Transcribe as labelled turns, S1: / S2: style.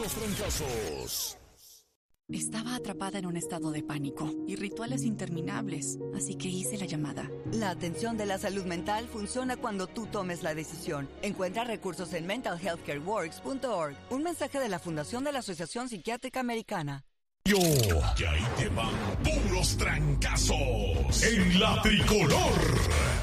S1: Puros trancazos.
S2: Estaba atrapada en un estado de pánico y rituales interminables, así que hice la llamada.
S3: La atención de la salud mental funciona cuando tú tomes la decisión. Encuentra recursos en mentalhealthcareworks.org. Un mensaje de la Fundación de la Asociación Psiquiátrica Americana.
S1: Y ahí te van puros trancazos en la tricolor.